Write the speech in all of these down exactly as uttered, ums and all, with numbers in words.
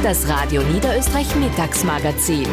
Das Radio Niederösterreich Mittagsmagazin.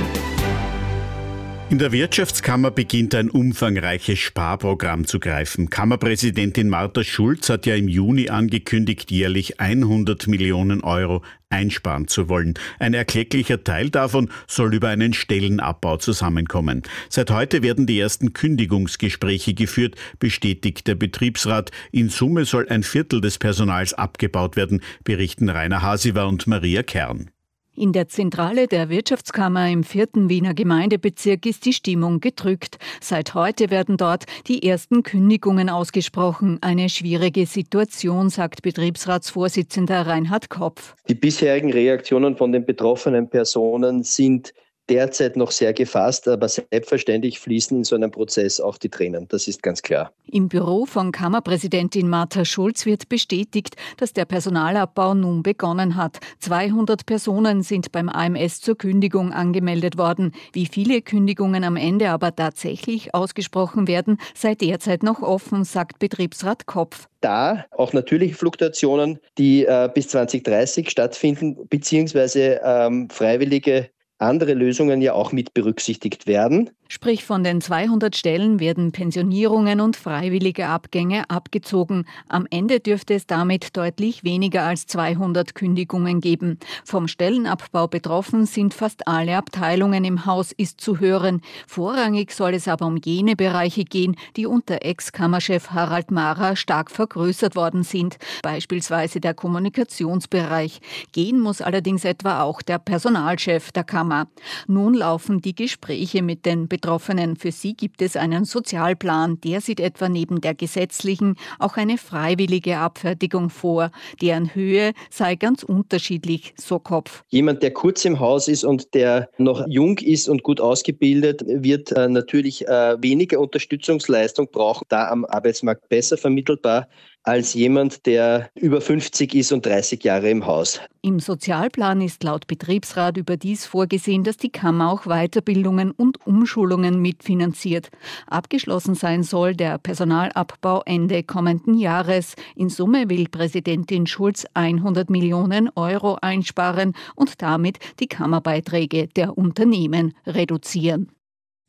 In der Wirtschaftskammer beginnt ein umfangreiches Sparprogramm zu greifen. Kammerpräsidentin Martha Schulz hat ja im Juni angekündigt, jährlich hundert Millionen Euro einsparen zu wollen. Ein erklecklicher Teil davon soll über einen Stellenabbau zusammenkommen. Seit heute werden die ersten Kündigungsgespräche geführt, bestätigt der Betriebsrat. In Summe soll ein Viertel des Personals abgebaut werden, berichten Rainer Hasiwer und Maria Kern. In der Zentrale der Wirtschaftskammer im vierten Wiener Gemeindebezirk ist die Stimmung gedrückt. Seit heute werden dort die ersten Kündigungen ausgesprochen. Eine schwierige Situation, sagt Betriebsratsvorsitzender Reinhard Kopf. Die bisherigen Reaktionen von den betroffenen Personen sind derzeit noch sehr gefasst, aber selbstverständlich fließen in so einem Prozess auch die Tränen. Das ist ganz klar. Im Büro von Kammerpräsidentin Martha Schulz wird bestätigt, dass der Personalabbau nun begonnen hat. zweihundert Personen sind beim A M S zur Kündigung angemeldet worden. Wie viele Kündigungen am Ende aber tatsächlich ausgesprochen werden, sei derzeit noch offen, sagt Betriebsrat Kopf. Da auch natürliche Fluktuationen, die äh, bis zwanzig dreißig stattfinden, beziehungsweise ähm, freiwillige andere Lösungen ja auch mit berücksichtigt werden. Sprich, von den zweihundert Stellen werden Pensionierungen und freiwillige Abgänge abgezogen. Am Ende dürfte es damit deutlich weniger als zweihundert Kündigungen geben. Vom Stellenabbau betroffen sind fast alle Abteilungen im Haus, ist zu hören. Vorrangig soll es aber um jene Bereiche gehen, die unter Ex-Kammerchef Harald Mahrer stark vergrößert worden sind, beispielsweise der Kommunikationsbereich. Gehen muss allerdings etwa auch der Personalchef der Kammer. Nun laufen die Gespräche mit den Betroffenen. Für sie gibt es einen Sozialplan. Der sieht etwa neben der gesetzlichen auch eine freiwillige Abfertigung vor. Deren Höhe sei ganz unterschiedlich, so Kopf. Jemand, der kurz im Haus ist und der noch jung ist und gut ausgebildet, wird äh, natürlich äh, weniger Unterstützungsleistung brauchen, da am Arbeitsmarkt besser vermittelbar als jemand, der über fünfzig ist und dreißig Jahre im Haus. Im Sozialplan ist laut Betriebsrat überdies vorgesehen, dass die Kammer auch Weiterbildungen und Umschulungen mitfinanziert. Abgeschlossen sein soll der Personalabbau Ende kommenden Jahres. In Summe will Präsidentin Schulz hundert Millionen Euro einsparen und damit die Kammerbeiträge der Unternehmen reduzieren.